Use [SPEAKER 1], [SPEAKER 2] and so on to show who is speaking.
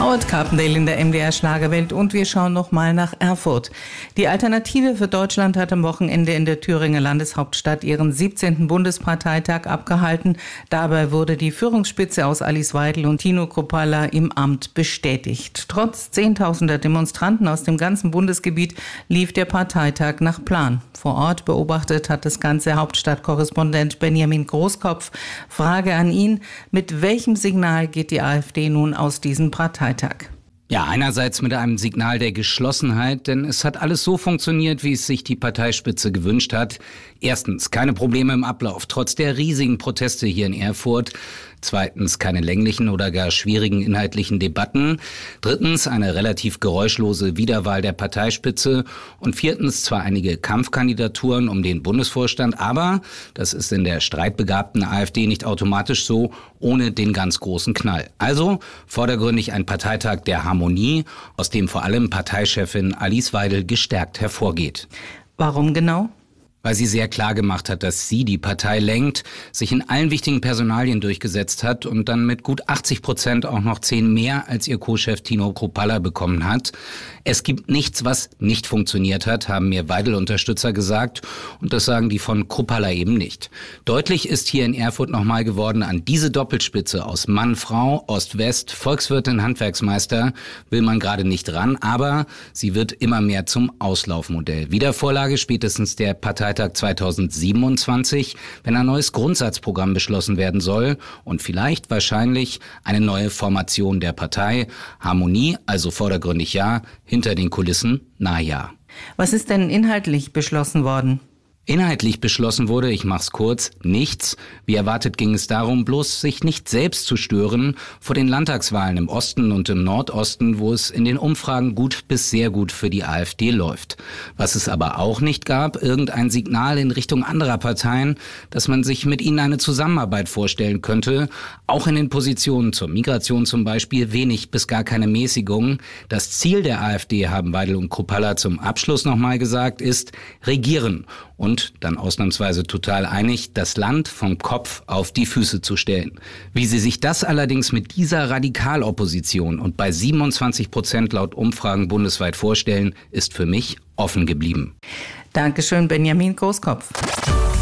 [SPEAKER 1] Howard Carpendale in der MDR Schlagerwelt und wir schauen nochmal nach Erfurt. Die Alternative für Deutschland hat am Wochenende in der Thüringer Landeshauptstadt ihren 17. Bundesparteitag abgehalten. Dabei wurde die Führungsspitze aus Alice Weidel und Tino Kruppalla im Amt bestätigt. Trotz zehntausender Demonstranten aus dem ganzen Bundesgebiet lief der Parteitag nach Plan. Vor Ort beobachtet hat das Ganze Hauptstadtkorrespondent Benjamin Großkopf. Frage an ihn: Mit welchem Signal geht die AfD nun aus diesem Parteitag?
[SPEAKER 2] Ja, einerseits mit einem Signal der Geschlossenheit, denn es hat alles so funktioniert, wie es sich die Parteispitze gewünscht hat. Erstens, keine Probleme im Ablauf, trotz der riesigen Proteste hier in Erfurt. Zweitens, keine länglichen oder gar schwierigen inhaltlichen Debatten. Drittens, eine relativ geräuschlose Wiederwahl der Parteispitze. Und viertens, zwar einige Kampfkandidaturen um den Bundesvorstand, aber das ist in der streitbegabten AfD nicht automatisch so, ohne den ganz großen Knall. Also vordergründig ein Parteitag der Harmonie, aus dem vor allem Parteichefin Alice Weidel gestärkt hervorgeht.
[SPEAKER 1] Warum genau?
[SPEAKER 2] Weil sie sehr klar gemacht hat, dass sie die Partei lenkt, sich in allen wichtigen Personalien durchgesetzt hat und dann mit gut 80% auch noch 10 mehr als ihr Co-Chef Tino Kruppalla bekommen hat. Es gibt nichts, was nicht funktioniert hat, haben mir Weidel-Unterstützer gesagt, und das sagen die von Kruppalla eben nicht. Deutlich ist hier in Erfurt nochmal geworden, an diese Doppelspitze aus Mann, Frau, Ost-West, Volkswirtin, Handwerksmeister will man gerade nicht ran, aber sie wird immer mehr zum Auslaufmodell. Wiedervorlage spätestens der Parteitag 2027, wenn ein neues Grundsatzprogramm beschlossen werden soll und vielleicht wahrscheinlich eine neue Formation der Partei. Harmonie, also vordergründig ja, hinter den Kulissen na ja.
[SPEAKER 1] Was ist denn inhaltlich beschlossen worden?
[SPEAKER 2] Inhaltlich beschlossen wurde, ich mach's kurz, nichts. Wie erwartet ging es darum, bloß sich nicht selbst zu stören vor den Landtagswahlen im Osten und im Nordosten, wo es in den Umfragen gut bis sehr gut für die AfD läuft. Was es aber auch nicht gab, irgendein Signal in Richtung anderer Parteien, dass man sich mit ihnen eine Zusammenarbeit vorstellen könnte. Auch in den Positionen zur Migration zum Beispiel wenig bis gar keine Mäßigung. Das Ziel der AfD, haben Weidel und Kruppalla zum Abschluss nochmal gesagt, ist regieren. Und dann ausnahmsweise total einig, das Land vom Kopf auf die Füße zu stellen. Wie sie sich das allerdings mit dieser Radikalopposition und bei 27% laut Umfragen bundesweit vorstellen, ist für mich offen geblieben.
[SPEAKER 1] Dankeschön, Benjamin Großkopf.